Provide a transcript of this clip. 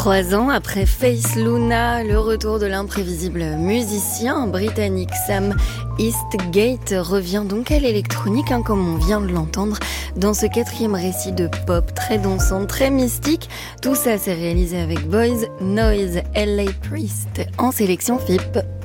3 ans après Face Luna, le retour de l'imprévisible musicien britannique Sam Eastgate revient donc à l'électronique, comme on vient de l'entendre, dans ce 4e récit de pop très dansant, très mystique. Tout ça s'est réalisé avec Boys Noise, LA Priest en sélection FIP.